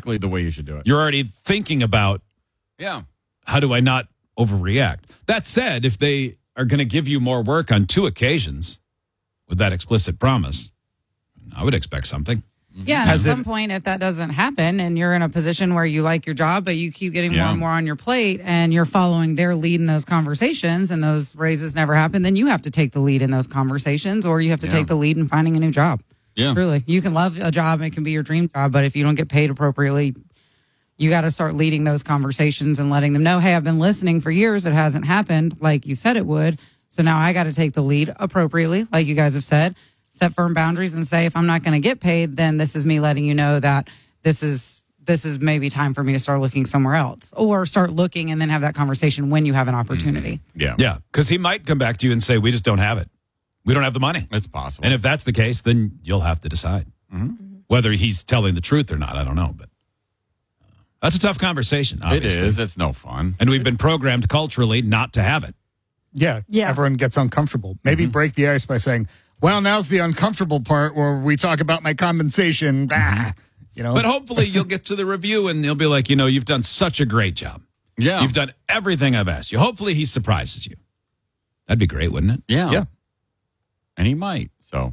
exactly the way you should do it. You're already thinking about, how do I not overreact? That said, if they are going to give you more work on 2 occasions with that explicit promise, I would expect something. Yeah, and at some point, if that doesn't happen and you're in a position where you like your job, but you keep getting more and more on your plate and you're following their lead in those conversations and those raises never happen, then you have to take the lead in those conversations or you have to take the lead in finding a new job. Yeah. Truly. You can love a job, it can be your dream job, but if you don't get paid appropriately, you got to start leading those conversations and letting them know, hey, I've been listening for years. It hasn't happened like you said it would. So now I got to take the lead appropriately, like you guys have said. Set firm boundaries and say, if I'm not going to get paid, then this is me letting you know that this is maybe time for me to start looking somewhere else, or start looking and then have that conversation when you have an opportunity. Yeah. Because he might come back to you and say, we just don't have it. We don't have the money. It's possible. And if that's the case, then you'll have to decide whether he's telling the truth or not. I don't know, but that's a tough conversation. Obviously. It is. It's no fun. And we've been programmed culturally not to have it. Yeah. Everyone gets uncomfortable. Maybe break the ice by saying, well, now's the uncomfortable part where we talk about my compensation. You know, but hopefully you'll get to the review and they'll be like, you've done such a great job. Yeah. You've done everything I've asked you. Hopefully he surprises you. That'd be great, wouldn't it? Yeah. And he might. So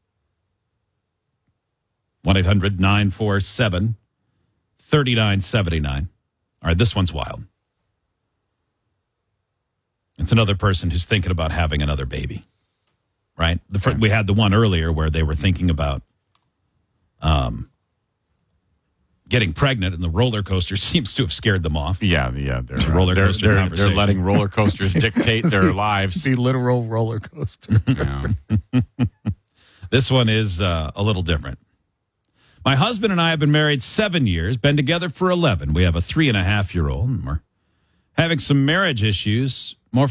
1-800-947-3979. All right, this one's wild. It's another person who's thinking about having another baby. Right? We had the one earlier where they were thinking about getting pregnant, and the roller coaster seems to have scared them off. They're letting roller coasters dictate their lives. The literal roller coaster. This one is a little different. My husband and I have been married 7 years, been together for 11. We have a 3.5-year-old, and we're having some marriage issues, more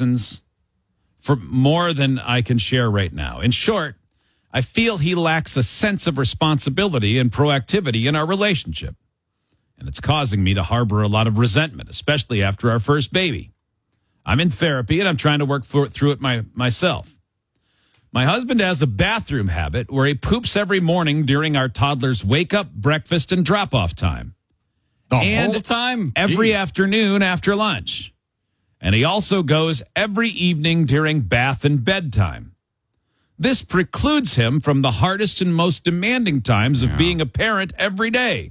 than I can share right now. In short, I feel he lacks a sense of responsibility and proactivity in our relationship. And it's causing me to harbor a lot of resentment, especially after our first baby. I'm in therapy and I'm trying to work through it myself. My husband has a bathroom habit where he poops every morning during our toddler's wake up, breakfast, and drop off time. The whole time? Every afternoon after lunch. And he also goes every evening during bath and bedtime. This precludes him from the hardest and most demanding times of being a parent every day.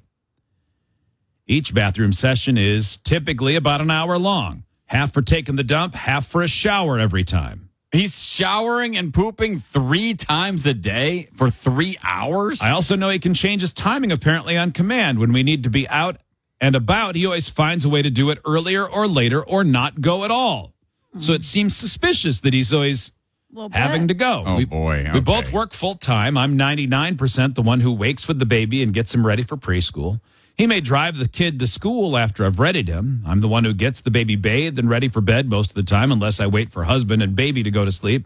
Each bathroom session is typically about an hour long, half for taking the dump, half for a shower every time. He's showering and pooping 3 times a day for 3 hours? I also know he can change his timing apparently on command. When we need to be out and about, he always finds a way to do it earlier or later or not go at all. So it seems suspicious that he's always having to go. Oh, boy. We both work full time. I'm 99% the one who wakes with the baby and gets him ready for preschool. He may drive the kid to school after I've readied him. I'm the one who gets the baby bathed and ready for bed most of the time, unless I wait for husband and baby to go to sleep.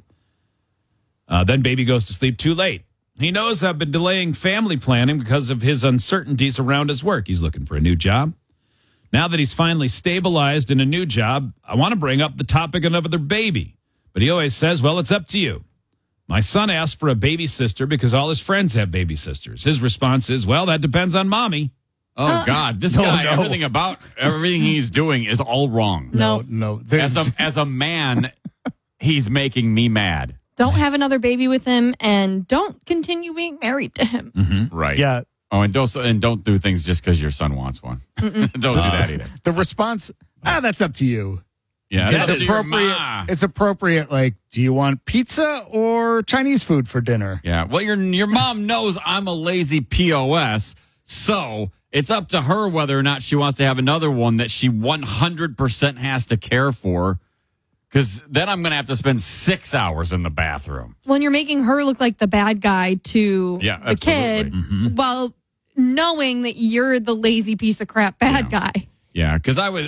Then baby goes to sleep too late. He knows I've been delaying family planning because of his uncertainties around his work. He's looking for a new job. Now that he's finally stabilized in a new job, I want to bring up the topic of another baby. But he always says, well, it's up to you. My son asked for a baby sister because all his friends have baby sisters. His response is, well, that depends on mommy. Oh, God. This guy, everything he's doing is all wrong. No. As a man, he's making me mad. Don't have another baby with him, and don't continue being married to him. Mm-hmm. Right. Yeah. Oh, and don't do things just because your son wants one. Don't do that either. The response, that's up to you. Yeah, It's appropriate. It's appropriate. Like, do you want pizza or Chinese food for dinner? Yeah. Well, your mom knows I'm a lazy POS, so it's up to her whether or not she wants to have another one that she 100% has to care for. Because then I'm going to have to spend 6 hours in the bathroom. When you're making her look like the bad guy to the kid, while knowing that you're the lazy piece of crap bad guy. Yeah, because I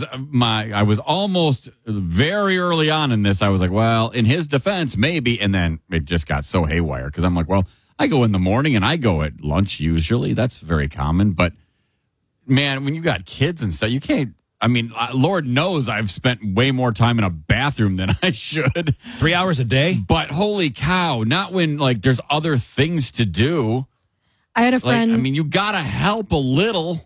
was almost very early on in this. I was like, well, in his defense, maybe, and then it just got so haywire. Because I'm like, well, I go in the morning and I go at lunch usually. That's very common. But man, when you got kids and stuff, you can't. I mean, Lord knows I've spent way more time in a bathroom than I should. 3 hours a day? But holy cow, not when, there's other things to do. I had a friend. You got to help a little.